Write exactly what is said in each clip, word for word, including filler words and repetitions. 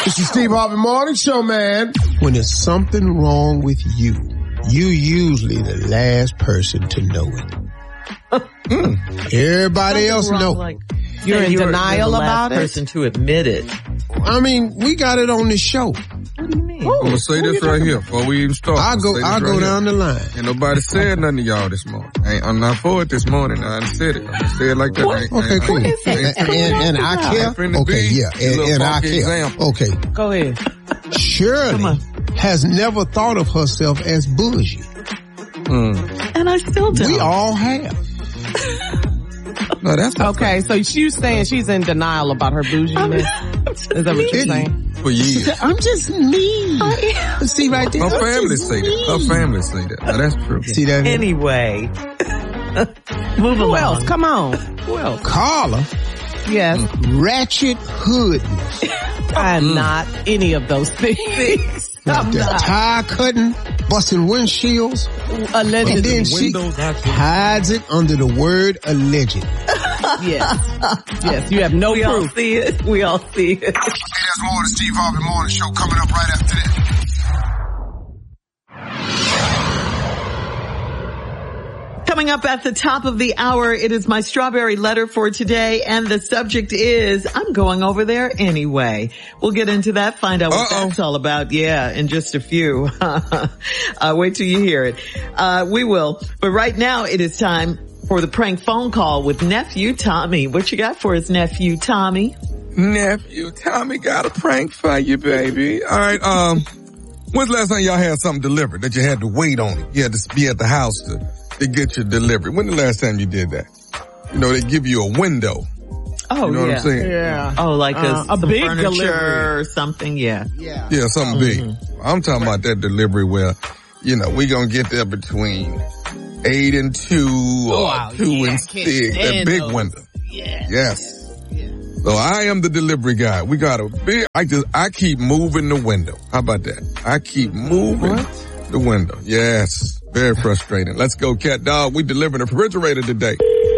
It's the Steve Harvey Morning Show, man. When there's something wrong with you, you usually the last person to know it. mm. Everybody else know. Like, you're in you're, denial you're the about last it? person to admit it. I mean, we got it on the show. What do you mean? I'm gonna say this right here before we even start. I'll go, I'll go down the line. Ain't nobody said nothing to y'all this morning. Ain't, I'm not for it this morning. I didn't said it. I'm gonna say it like that. What? Okay, cool. And, and, and, and I care. Okay, yeah, and, and I care. Example. Okay. Go ahead. Shirley has never thought of herself as bougie. Mm. And I still don't. We all have. No, that's okay. So she's saying she's in denial about her bouginess. Is that what you're saying? For years. I'm just me. See right there. Her family say that. Her family say that. Now, that's true. See that? Anyway. Move Who along. else? Come on. Who else? Carla. Yes. Ratchet hoodness. I'm Mm. not any of those things. I'm The not. tire cutting, busting windshields. Allegedly. And then she hides it under the word alleged. Yes. Yes, you have no We all proof. see it. We all see it. Hey, there's more of the Steve Harvey Morning Show coming up right after this. Coming up at the top of the hour, it is my strawberry letter for today, and the subject is, I'm going over there anyway. We'll get into that, find out what Uh-oh. that's all about. Yeah, in just a few. uh, wait till you hear it. Uh, we will. But right now, it is time for the prank phone call with Nephew Tommy. What you got for us, Nephew Tommy? Nephew Tommy got a prank for you, baby. All right, um, when's the last time y'all had something delivered that you had to wait on it? You had to be at the house to, to get your delivery. When the last time you did that? You know, they give you a window. Oh, You know yeah. what I'm saying? Yeah. Oh, like a, Uh, a some big furniture delivery. or something, yeah. Yeah. Yeah, something Mm-hmm. big. I'm talking about that delivery where, you know, we gonna get there between eight and two or Wow, two yeah, and can't six. That stand big those. window. Yeah. Yes. So I am the delivery guy. We got a big, I just, I keep moving the window. How about that? I keep moving the window. Yes. Very frustrating. Let's go, cat dog. We delivering a refrigerator today.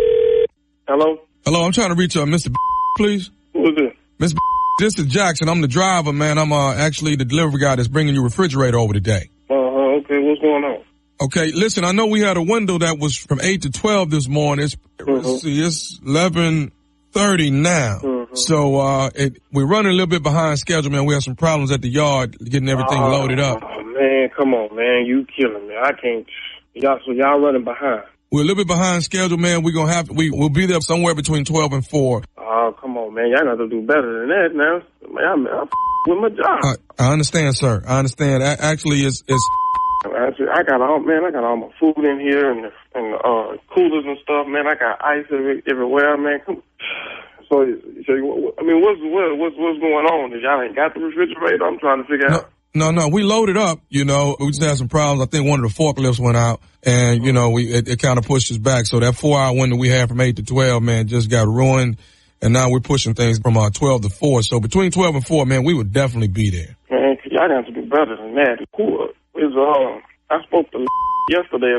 Hello? Hello, I'm trying to reach uh, Mister please. Who is this? Mister This is Jackson. I'm the driver, man. I'm uh, actually the delivery guy that's bringing your refrigerator over today. Uh-huh, okay, what's going on? Okay, listen, I know we had a window that was from eight to twelve this morning. It's, Mm-hmm. let's see, it's eleven thirty now. Mm-hmm. So, uh, it, we're running a little bit behind schedule, man. We have some problems at the yard getting everything oh, loaded up. Oh, man, come on, man. You killing me. I can't. Y'all, so y'all running behind. We're a little bit behind schedule, man. We're going to have to, we, we'll be there somewhere between twelve and four. Oh, come on, man. Y'all got to do better than that now. Man, I'm, I'm with my job. I, I understand, sir. I understand. A- Actually, it's, it's, I, said, I got all, man, I got all my food in here and the, and the uh, coolers and stuff, man. I got ice every, everywhere, man. Come So, so, I mean, what's, what, what's, what's going on? If y'all ain't got the refrigerator, I'm trying to figure no, out. No, no, we loaded up, you know, we just had some problems. I think one of the forklifts went out and, you know, we, it, it kind of pushed us back. So that four hour window we had from eight to twelve, man, just got ruined. And now we're pushing things from uh, twelve to four. So between twelve and four, man, we would definitely be there. Man, y'all got to do better than that. Who is, uh, I spoke to yesterday.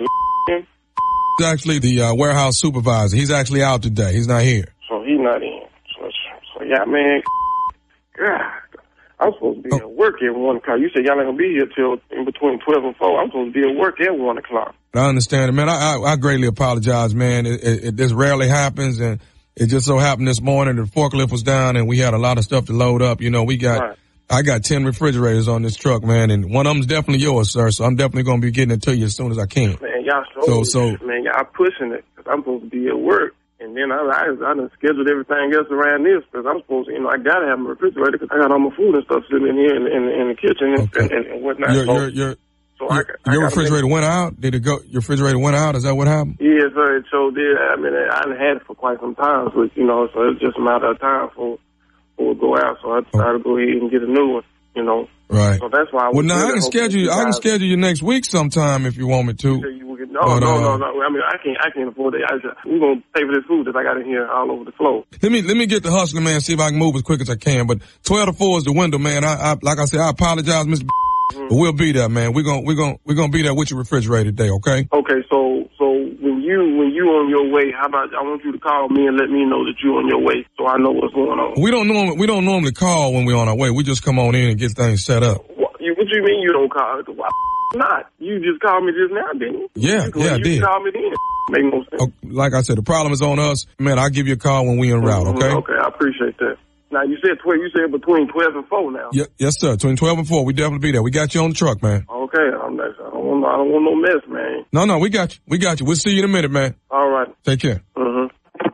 He's actually the uh, warehouse supervisor. He's actually out today. He's not here. So he's not in. So, so yeah, man. God, I'm supposed to be Oh. at work at one o'clock. You said y'all ain't gonna be here till in between twelve and four. I'm supposed to be at work at one o'clock. I understand it, man. I, I, I greatly apologize, man. It, it, it, this rarely happens, and it just so happened this morning the forklift was down, and we had a lot of stuff to load up. You know, we got, Right. I got ten refrigerators on this truck, man, and one of them's definitely yours, sir. So I'm definitely gonna be getting it to you as soon as I can. Man, y'all So- so, so- man, y'all pushing it because I'm supposed to be at work. And then I, I, I done scheduled everything else around this because I'm supposed to, you know, I gotta have my refrigerator because I got all my food and stuff sitting in here in, in, in the kitchen and, Okay. and, and whatnot. Your, so, your, your, so your, I, I your gotta refrigerator went out? Did it go, your refrigerator went out? Is that what happened? Make, yeah, sir, it sure did. I mean, I done had it for quite some time, so, you know, so it's just a matter of time for, for it to go out. So I decided to go ahead and get a new one, you know. Right. So that's why I Well, was now I really can hoping schedule you, I can guys- schedule you next week sometime if you want me to. No, But, no, uh, no, no. I mean, I can't, I can't afford it. I just, we're gonna pay for this food that I got in here all over the floor. Let me, let me get the hustler, man, see if I can move as quick as I can. But twelve to four is the window, man. I, I like I said, I apologize, Mister Mm-hmm. But we'll be there, man. We're gonna, we're gonna, we're gonna be there with your refrigerator today, okay? Okay, so, so when you when you on your way, how about I want you to call me and let me know that you on your way so I know what's going on. We don't normally we don't normally call when we're on our way. We just come on in and get things set up. What you, what you mean you don't call? Why not? You just called me just now, didn't you? Yeah, you, yeah, I you did. Call me then. Make no sense. Oh, like I said, the problem is on us. Man, I'll give you a call when we en route, okay? Mm-hmm. Okay, I appreciate that. Now, you said twelve, you said between twelve and four now. Yeah, yes, sir. Between twelve and four, we definitely be there. We got you on the truck, man. Okay, I'm not, I, don't want, I don't want no mess, man. No, no, we got you. We got you. We'll see you in a minute, man. All right. Take care. Mm-hmm.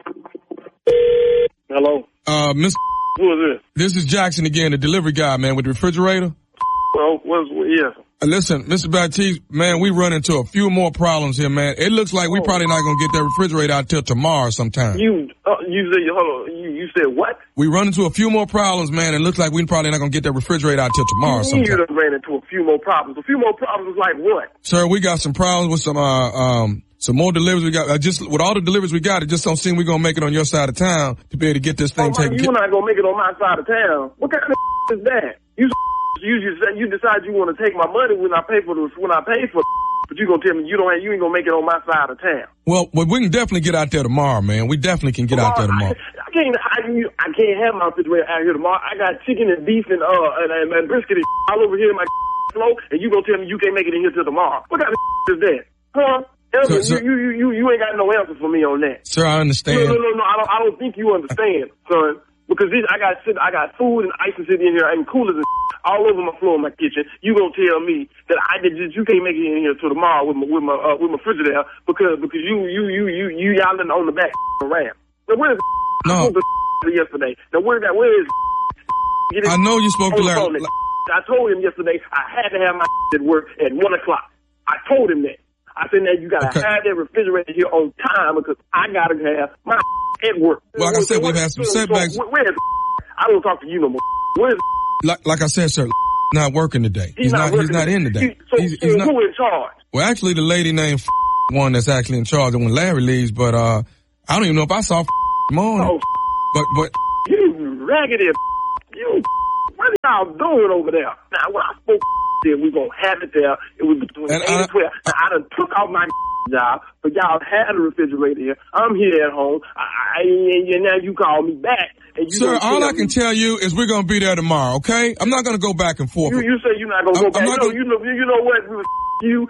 Hello? Uh, Miss Who is this? This is Jackson again, the delivery guy, man, with the refrigerator. Well, what's, yeah. Uh, listen, Mister Baptiste, man, we run into a few more problems here, man. It looks like we Oh. probably not going to get that refrigerator out till tomorrow sometime. You, uh, you said, hold on, you, you said what? We run into a few more problems, man. It looks like we probably not going to get that refrigerator out till tomorrow You sometime. done ran into a few more problems. A few more problems like what? Sir, we got some problems with some, uh, um, some more deliveries we got. Uh, just with all the deliveries we got, it just don't seem we're going to make it on your side of town to be able to get this thing Oh, man, taken you're care of. not gonna make it on my side of town. What kind of is that? You you just you decide you want to take my money when I pay for the when I pay for, but you gonna tell me you don't you ain't gonna make it on my side of town. Well, well, we can definitely get out there tomorrow, man. We definitely can get out there tomorrow. I, I can't I, I can't have my refrigerator out here tomorrow. I got chicken and beef and uh and, and, and brisket and all over here in my flow, and you gonna tell me you can't make it in here till tomorrow? What kind of is that? Huh? Sir, sir, you, you, you, you ain't got no answer for me on that. Sir, I understand. No, no, no, no. I don't, I don't think you understand, son. Because this, I got I got food and ice sitting in here and coolers and all over my floor in my kitchen. You gonna tell me that I did just you can't make it in here till tomorrow with my with my uh, with my frigidaire because because you you you you you y'all on the back around. Now where's No. the yesterday? Now where that where is? Get I know you spoke to on the Larry. phone. I told him yesterday I had to have my at work at one o'clock. I told him that. I said, now you gotta Okay. have that refrigerator here on time because I gotta have my at work. Well, like I said, we've had some So, setbacks. Where, where's I don't talk to you no more. Where's Like, like I said, sir, not working today. He's, he's not. He's working. not in today. He- so, he's, so he's not. who in charge? Well, actually, the lady named one that's actually in charge of when Larry leaves. But uh, I don't even know if I saw morning. Oh, But but you raggedy. You. What are y'all doing over there? Now, when I spoke there, we gonna have it there. It was between And eight I- and twelve. Now, I done took off my job, but y'all had a refrigerator here. I'm here at home. I, I and now you call me back. And you sir, gonna all tell I can me- tell you is we're gonna be there tomorrow. Okay? I'm not gonna go back and forth. You, you say you're not gonna I'm- go back. I'm not No, gonna- you know, you know what? You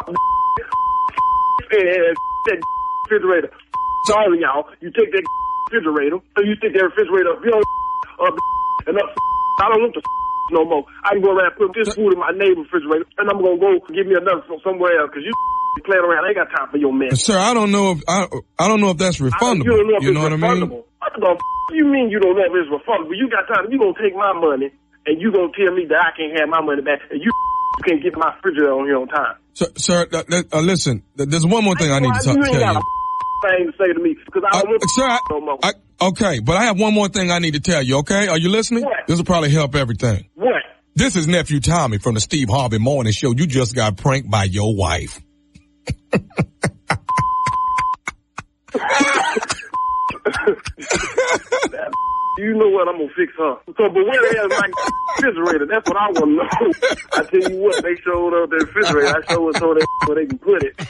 and that refrigerator. So all of y'all, you take that refrigerator, so you stick that refrigerator up, you know, up and up. I don't want the no more. I can go around and put this food in my neighbor's refrigerator, and I'm gonna go give me another from somewhere else because you playing around. I ain't got time for your mess. Sir, I don't know if I I don't know if that's I, refundable. you don't know if You know it's what I mean? refundable. What the f- you mean you don't know if it's refundable? You got time. You gonna take my money and you gonna tell me that I can't have my money back and you can't get my refrigerator on here on time. Sir, sir uh, uh, listen. There's one more thing I need to you t- ain't tell got you. a thing to say to me because I Uh, don't want sir, I, no more. I, okay, but I have one more thing I need to tell you. Okay, are you listening? What? This will probably help everything. What? This is Nephew Tommy from the Steve Harvey Morning Show. You just got pranked by your wife. You know what? I'm gonna fix her. So, but where the hell is my refrigerator? That's what I want to know. I tell you what, they showed up their refrigerator. I showed them so that where they can put it.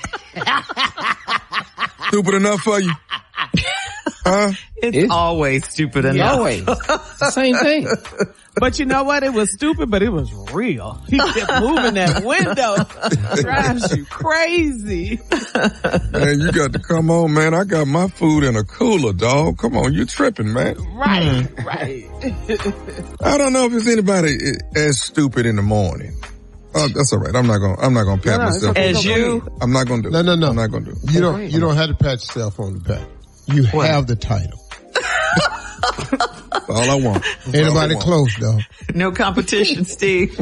Stupid enough for you? Huh? It's, It's- always stupid enough. Always. Same thing. But you know what? It was stupid, but it was real. He kept moving that window. Drives you crazy. Man, you got to come on, man. I got my food in a cooler, dog. Come on, you tripping, man. Right, right. I don't know if there's anybody as stupid in the morning. Oh, that's all right. I'm not gonna. I'm not gonna pat No, no, it's myself. okay. As you, I'm not gonna do. No, it. no, no. I'm not gonna do. it. You don't, you don't have to pat yourself on the back. You have the title. That's all I want. That's Ain't all I nobody want. close though. no competition, Steve.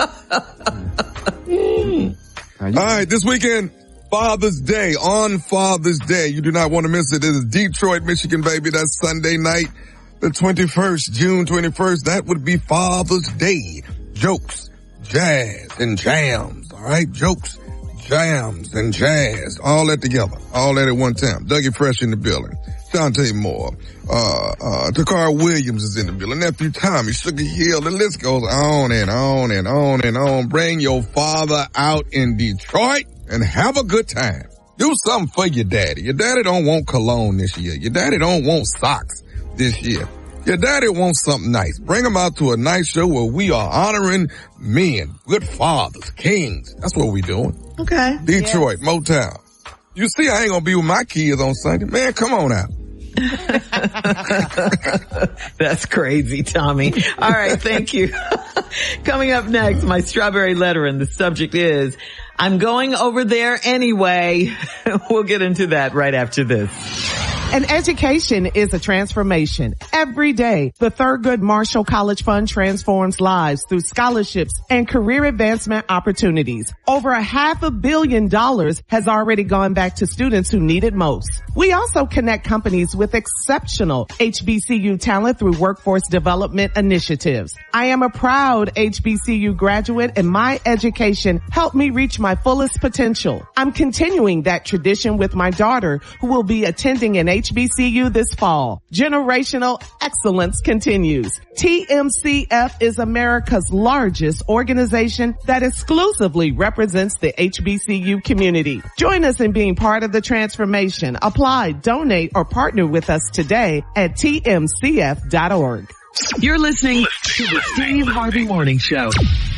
All right, this weekend, Father's Day, on Father's Day. You do not want to miss it. It is Detroit, Michigan, baby. That's Sunday night, the twenty-first, June twenty-first. That would be Father's Day. Jokes, jazz, and jams. All right, jokes, jams, and jazz. All that together. All that at one time. Dougie Fresh in the building. Dante Moore. Uh, uh, Takara Williams is in the building. Nephew Tommy, Sugar Hill. The list goes on and on and on and on. Bring your father out in Detroit and have a good time. Do something for your daddy. Your daddy don't want cologne this year. Your daddy don't want socks this year. Your daddy wants something nice. Bring him out to a nice show where we are honoring men, good fathers, kings. That's what we doing. Okay. Detroit, yeah. Motown. You see, I ain't gonna be with my kids on Sunday. Man, come on out. That's crazy, Tommy. All right, thank you. Coming up next, my strawberry letter, and the subject is, I'm going over there anyway. We'll get into that right after this. An education is a transformation. Every day, the Thurgood Marshall College Fund transforms lives through scholarships and career advancement opportunities. Over a half a billion dollars has already gone back to students who need it most. We also connect companies with exceptional H B C U talent through workforce development initiatives. I am a proud H B C U graduate, and my education helped me reach my fullest potential. I'm continuing that tradition with my daughter, who will be attending an H B C U this fall. Generational excellence continues. T M C F is America's largest organization that exclusively represents the H B C U community. Join us in being part of the transformation. Apply, donate, or partner with us today at T M C F dot org. You're listening to the Steve Harvey Morning Show.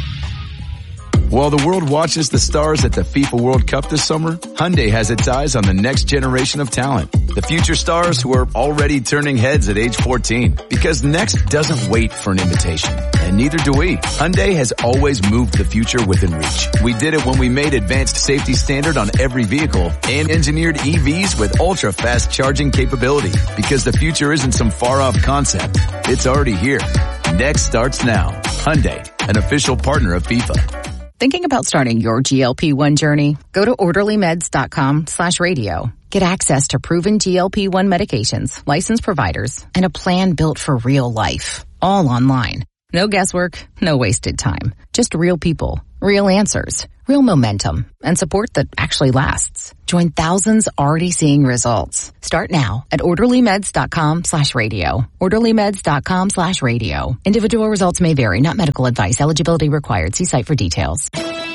While the world watches the stars at the FIFA World Cup this summer, Hyundai has its eyes on the next generation of talent. The future stars who are already turning heads at age fourteen. Because next doesn't wait for an invitation. And neither do we. Hyundai has always moved the future within reach. We did it when we made advanced safety standard on every vehicle and engineered E Vs with ultra-fast charging capability. Because the future isn't some far-off concept. It's already here. Next starts now. Hyundai, an official partner of FIFA. Thinking about starting your G L P one journey? Go to orderly meds dot com slash radio. Get access to proven G L P one medications, licensed providers, and a plan built for real life. All online. No guesswork, no wasted time. Just real people, real answers, real momentum, and support that actually lasts. Join thousands already seeing results. Start now at orderly meds dot com slash radio. orderly meds dot com slash radio. Individual results may vary, not medical advice. Eligibility required. See site for details.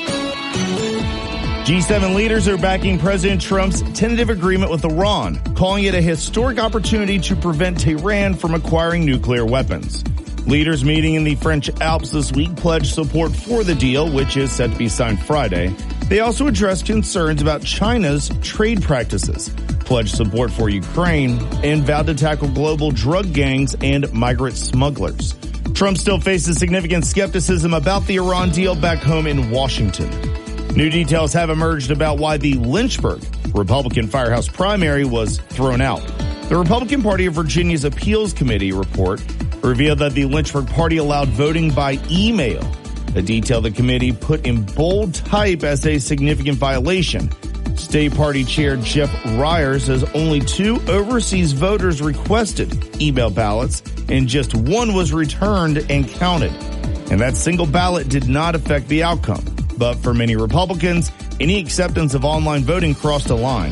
G seven leaders are backing President Trump's tentative agreement with Iran, calling it a historic opportunity to prevent Tehran from acquiring nuclear weapons. Leaders meeting in the French Alps this week pledged support for the deal, which is set to be signed Friday. They also addressed concerns about China's trade practices, pledged support for Ukraine, and vowed to tackle global drug gangs and migrant smugglers. Trump still faces significant skepticism about the Iran deal back home in Washington. New details have emerged about why the Lynchburg Republican firehouse primary was thrown out. The Republican Party of Virginia's Appeals Committee report revealed that the Lynchburg party allowed voting by email, a detail the committee put in bold type as a significant violation. State Party Chair Jeff Ryer says only two overseas voters requested email ballots and just one was returned and counted. And that single ballot did not affect the outcome. But for many Republicans, any acceptance of online voting crossed a line.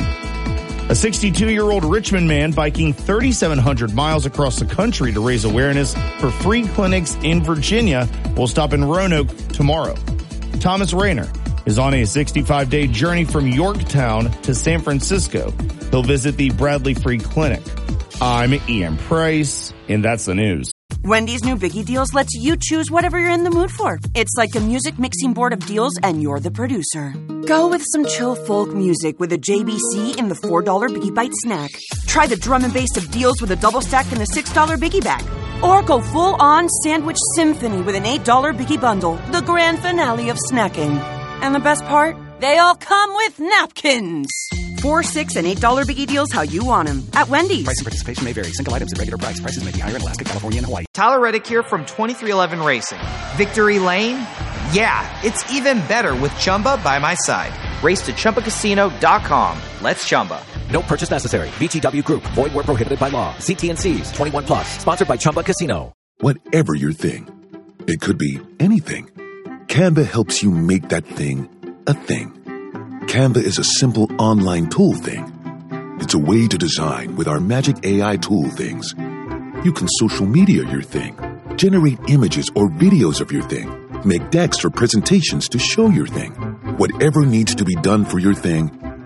A sixty-two-year-old Richmond man biking thirty-seven hundred miles across the country to raise awareness for free clinics in Virginia will stop in Roanoke tomorrow. Thomas Rayner is on a sixty-five day journey from Yorktown to San Francisco. He'll visit the Bradley Free Clinic. I'm Ian Price, and that's the news. Wendy's new Biggie Deals lets you choose whatever you're in the mood for. It's like a music mixing board of deals, and you're the producer. Go with some chill folk music with a J B C in the four dollar Biggie Bite snack. Try the drum and bass of deals with a double stack in the six dollar Biggie Bag. Or go full-on sandwich symphony with an eight dollar Biggie Bundle, the grand finale of snacking. And the best part? They all come with napkins. Four, six, and eight dollar Biggie Deals how you want them at Wendy's. Price and participation may vary. Single items at regular price. Prices may be higher in Alaska, California, and Hawaii. Tyler Reddick here from twenty-three eleven Racing. Victory Lane? Yeah, it's even better with Chumba by my side. Race to Chumba Casino dot com. Let's Chumba. No purchase necessary. V G W Group. Void where prohibited by law. See T N Cs. twenty-one plus. Sponsored by Chumba Casino. Whatever your thing, it could be anything. Canva helps you make that thing a thing. Canva is a simple online tool thing. It's a way to design with our magic A I tool things. You can social media your thing, generate images or videos of your thing, make decks or presentations to show your thing. Whatever needs to be done for your thing,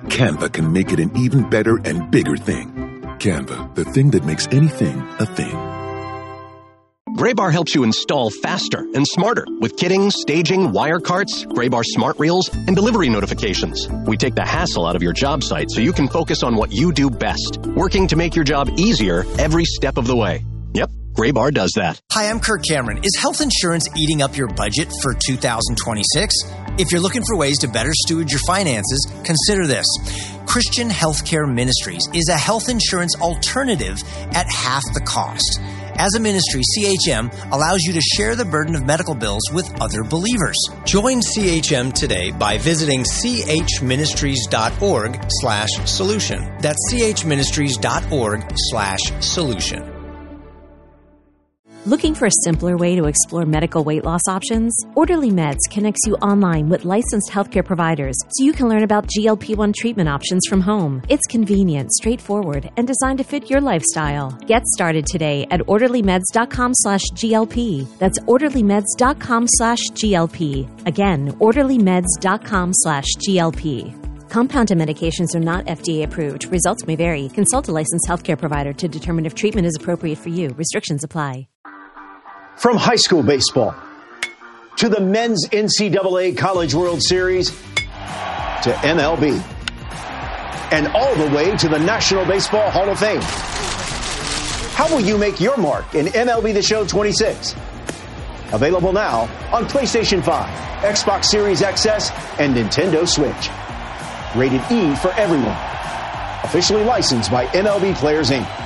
Canva can make it an even better and bigger thing. Canva, the thing that makes anything a thing. Graybar helps you install faster and smarter with kitting, staging, wire carts, Graybar smart reels, and delivery notifications. We take the hassle out of your job site so you can focus on what you do best, working to make your job easier every step of the way. Yep, Graybar does that. Hi, I'm Kirk Cameron. Is health insurance eating up your budget for two thousand twenty-six? If you're looking for ways to better steward your finances, consider this. Christian Healthcare Ministries is a health insurance alternative at half the cost. As a ministry, C H M allows you to share the burden of medical bills with other believers. Join C H M today by visiting chministries.org slash solution. That's chministries.org slash solution. Looking for a simpler way to explore medical weight loss options? Orderly Meds connects you online with licensed healthcare providers so you can learn about G L P one treatment options from home. It's convenient, straightforward, and designed to fit your lifestyle. Get started today at orderlymeds.com slash GLP. That's orderlymeds.com slash GLP. Again, orderlymeds.com slash GLP. Compounded medications are not F D A approved. Results may vary. Consult a licensed healthcare provider to determine if treatment is appropriate for you. Restrictions apply. From high school baseball to the men's N C double A College World Series to M L B and all the way to the National Baseball Hall of Fame. How will you make your mark in M L B The Show twenty-six? Available now on PlayStation five, Xbox Series X S, and Nintendo Switch. Rated E for everyone. Officially licensed by M L B Players, Incorporated.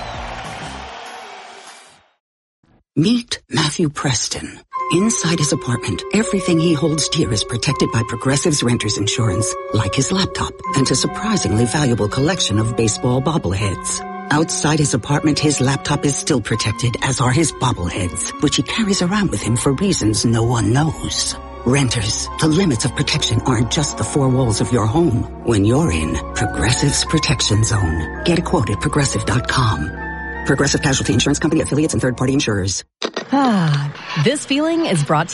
Meet Matthew Preston. Inside his apartment, everything he holds dear is protected by Progressive's renter's insurance, like his laptop and a surprisingly valuable collection of baseball bobbleheads. Outside his apartment, his laptop is still protected, as are his bobbleheads, which he carries around with him for reasons no one knows. Renters, the limits of protection aren't just the four walls of your home. When you're in Progressive's Protection Zone, get a quote at progressive dot com. Progressive Casualty Insurance Company, affiliates, and third-party insurers. Ah, this feeling is brought